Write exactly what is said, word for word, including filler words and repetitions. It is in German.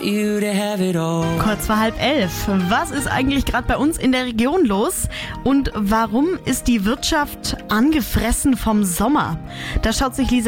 Kurz vor halb elf. Was ist eigentlich gerade bei uns in der Region los? Und warum ist die Wirtschaft angefressen vom Sommer? Da schaut sich Lisa